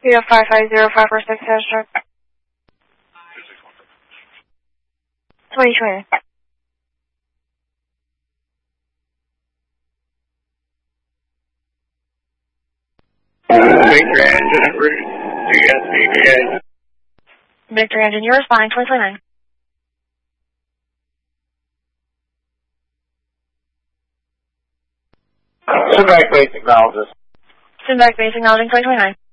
We have 550-546 hashtag. 2020. Victor engine, route Victor engine, you're responding 2029. Simback base acknowledges. Simback base acknowledging 2029.